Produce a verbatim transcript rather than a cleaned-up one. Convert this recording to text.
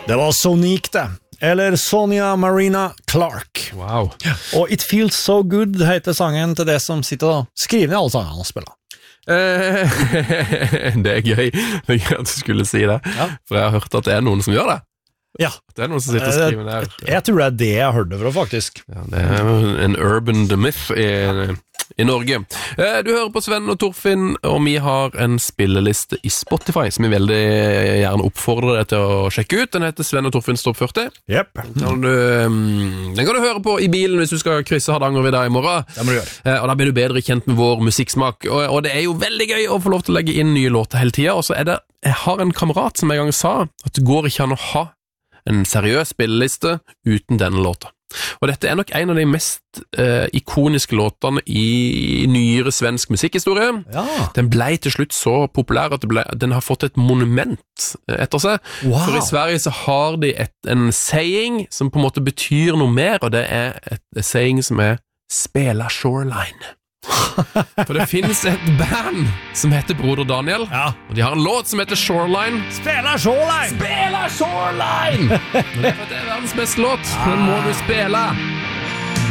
Det var Sonique det, eller Sonia Marina Clark. Wow. Og It Feels So Good heter sangen til det som sitter og skriver ned alle sangene og spiller. Eh, det er gøy. Det er gøy at du skulle si det, Ja. for jeg har hørt at det er noen som gjør det. Ja. Det er noen som sitter og skriver ned. Jeg tror det er det jeg hørte fra, faktisk. Ja, det er en urban myth i, i Norge. Eh, du hører på Sven og Torfinn, og vi har en spilleliste i Spotify som vi veldig gjerne oppfordrer deg til å sjekke ut. Den heter Sven og Torfinns Topp førti. Yep. Den kan, du, den kan du høre på i bilen hvis du skal krysse Hardangervidda i morgen. Det må du gjøre. Eh, og da blir du bedre kjent med vår musikksmak. Og, og det er jo veldig gøy å få lov til å legge inn nye låter hele tiden. Og så er det, jeg har en kamerat som en gang sa at det går ikke an å ha en seriøs spilleliste uten denne låta. Og dette er nok en av de mest eh, ikoniske låtene i nyere svensk musikkhistorie. Ja. Den ble til slutt så populær at det ble, den har fått et monument etter seg. Wow. For i Sverige så har de et, en saying som på en måte betyr noe mer, og det er et, et saying som er «Spela Shoreline». For det finnes et band som heter Broder Daniel, Ja. og de har en låt som heter Shoreline. Spela Shoreline! Spela Shoreline! Men det er for at det er verdens beste låt. Den må du spille.